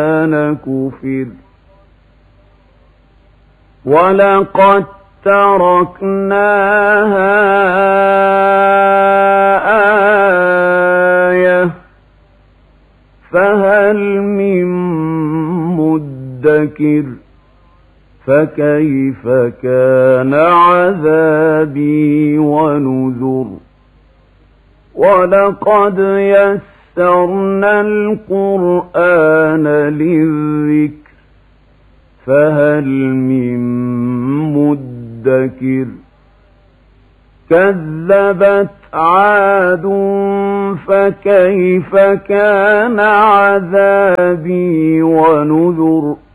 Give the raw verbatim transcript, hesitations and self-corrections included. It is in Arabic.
كان كفر ولقد تركناها آية فهل من مدكر فكيف كان عذابي ونذر ولقد يسرنا القرآن للذكر فهل من مدكر كذبت عاد فكيف كان عذابي ونذر